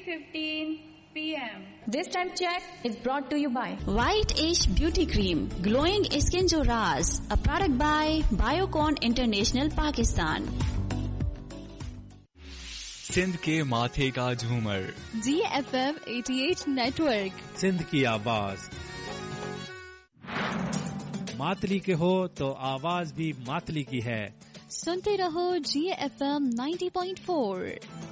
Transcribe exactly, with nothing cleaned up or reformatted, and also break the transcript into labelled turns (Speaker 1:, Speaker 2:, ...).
Speaker 1: fifteen p m
Speaker 2: This time check is brought to you by
Speaker 3: White Ash Beauty Cream, glowing skin jo raaz, a product by Biocon International Pakistan.
Speaker 4: Sindh के माथे का झूमर
Speaker 5: जी F M अठासी network,
Speaker 6: Sindh की आवाज। मातली के हो तो आवाज भी मातली की है।
Speaker 5: सुनते रहो जी F M ninety point four.